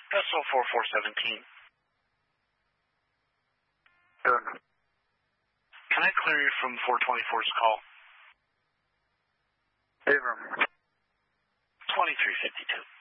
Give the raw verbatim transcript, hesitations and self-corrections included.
S O four four seventeen. Good. Can I clear you from four twenty-four's call? Abram. twenty-three fifty-two.